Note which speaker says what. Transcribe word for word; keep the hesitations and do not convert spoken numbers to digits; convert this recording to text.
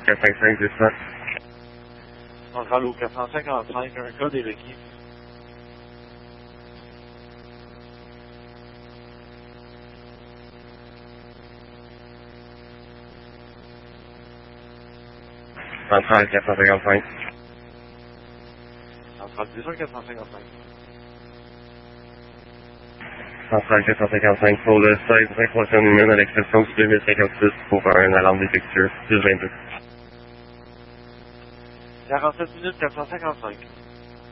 Speaker 1: quatre cinq cinq, descend.
Speaker 2: Centrale au quatre cent cinquante-cinq, un code est requis.
Speaker 1: Centrale quatre cent cinquante-cinq.
Speaker 2: Centrale déjà quatre cent cinquante-cinq.
Speaker 1: Centrale quatre cent cinquante-cinq pour le seize, information humaine à l'expression du deux mille cinquante-six pour un alarme défectueuse, plus vingt-deux.
Speaker 2: quarante-sept minutes quatre cent cinquante-cinq.